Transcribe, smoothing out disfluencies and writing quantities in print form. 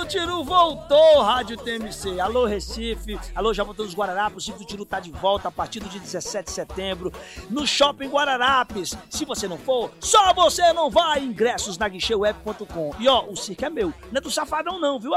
do Tiru voltou, Rádio TMC. Alô, Recife. Alô, Jaboatão dos Guararapes. O Circo do Tiru tá de volta a partir do dia 17 de setembro no Shopping Guararapes. Se você não for, só você não vai. Ingressos na guicheuweb.com. E ó, o circo é meu. Não é do Safadão não, viu?